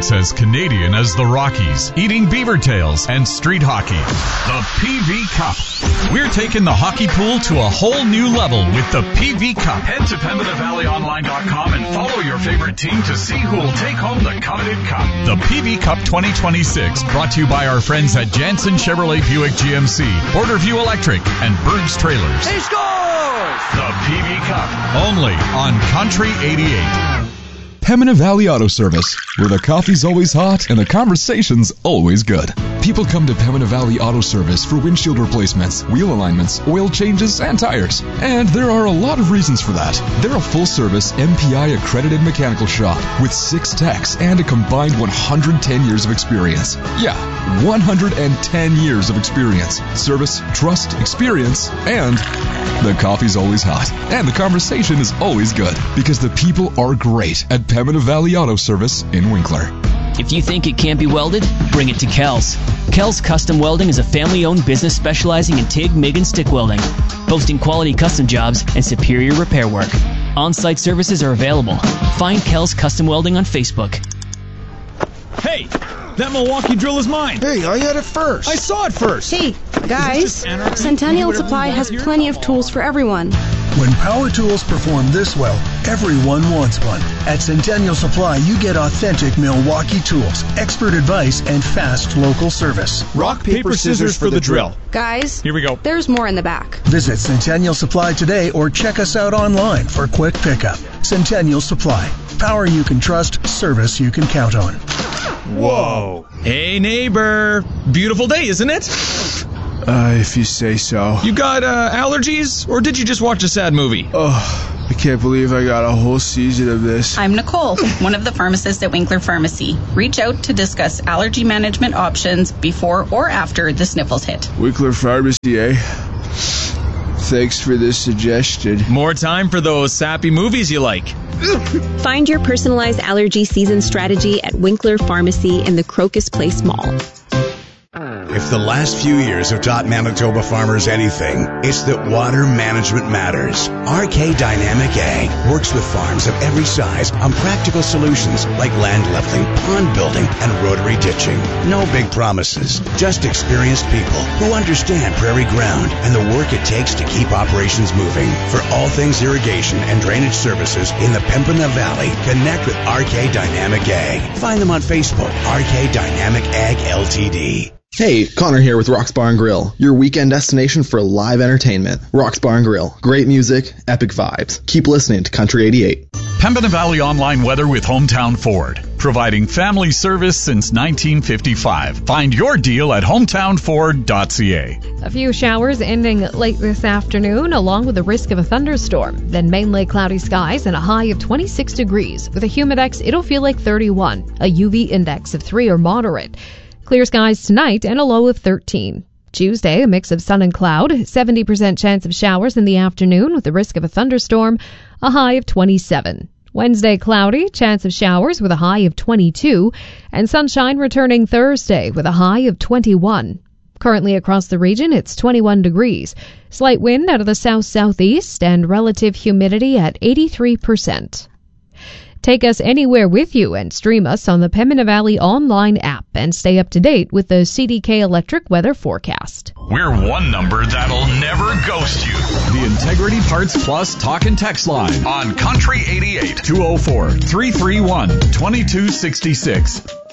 it's as Canadian as the Rockies, eating beaver tails and street hockey. The PV Cup. We're taking the hockey pool to a whole new level with the PV Cup. Head to PembinaValleyOnline.com and follow your favorite team to see who will take home the coveted cup. The PV Cup 2026, brought to you by our friends at Jansen Chevrolet Buick GMC, Borderview Electric, and Berg's Trailers. He scores! The PV Cup, only on Country 88. Pembina Valley Auto Service, where the coffee's always hot and the conversation's always good. People come to Pembina Valley Auto Service for windshield replacements, wheel alignments, oil changes, and tires. And there are a lot of reasons for that. They're a full-service MPI accredited mechanical shop with 6 techs and a combined 110 years of experience. Yeah, 110 years of experience. Service, trust, experience, and the coffee's always hot. And the conversation is always good because the people are great at Pembina Valley Auto Service in Winkler. If you think it can't be welded, bring it to Kells. Kells Custom Welding is a family-owned business specializing in TIG, MIG, and stick welding, boasting quality custom jobs and superior repair work. On-site services are available. Find Kells Custom Welding on Facebook. Hey, that Milwaukee drill is mine. Hey, I had it first. I saw it first. Hey, guys, Centennial Supply has plenty of tools for everyone. When power tools perform this well, everyone wants one. At Centennial Supply, you get authentic Milwaukee tools, expert advice, and fast local service. Rock, paper, scissors for the drill. Guys, here we go. There's more in the back. Visit Centennial Supply today or check us out online for quick pickup. Centennial Supply. Power you can trust, service you can count on. Whoa. Hey, neighbor. Beautiful day, isn't it? If you say so. You got allergies, or did you just watch a sad movie? Oh, I can't believe I got a whole season of this. I'm Nicole, one of the pharmacists at Winkler Pharmacy. Reach out to discuss allergy management options before or after the sniffles hit. Winkler Pharmacy, eh? Thanks for this suggestion. More time for those sappy movies you like. Find your personalized allergy season strategy at Winkler Pharmacy in the Crocus Place Mall. If the last few years have taught Manitoba farmers anything, it's that water management matters. RK Dynamic Ag works with farms of every size on practical solutions like land leveling, pond building, and rotary ditching. No big promises, just experienced people who understand prairie ground and the work it takes to keep operations moving. For all things irrigation and drainage services in the Pembina Valley, connect with RK Dynamic Ag. Find them on Facebook, RK Dynamic Ag Ltd. Hey, Connor here with Rock's Bar and Grill, your weekend destination for live entertainment. Rock's Bar and Grill, great music, epic vibes. Keep listening to Country 88. Pembina Valley Online Weather with Hometown Ford, providing family service since 1955. Find your deal at hometownford.ca. A few showers ending late this afternoon, along with the risk of a thunderstorm. Then mainly cloudy skies and a high of 26 degrees. With a humidex, it'll feel like 31. A UV index of 3 or moderate. Clear skies tonight and a low of 13. Tuesday, a mix of sun and cloud, 70% chance of showers in the afternoon with the risk of a thunderstorm, a high of 27. Wednesday, cloudy, chance of showers with a high of 22, and sunshine returning Thursday with a high of 21. Currently across the region, it's 21 degrees. Slight wind out of the south-southeast and relative humidity at 83%. Take us anywhere with you and stream us on the Pembina Valley online app and stay up to date with the CDK Electric weather forecast. We're one number that'll never ghost you. The Integrity Parts Plus talk and text line on Country 88 204-331-2266.